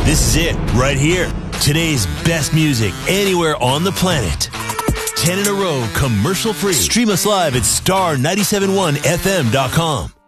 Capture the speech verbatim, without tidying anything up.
This is it, right here. Today's best music anywhere on the planet. ten in a row, commercial free. Stream us live at star nine seven one f m dot com.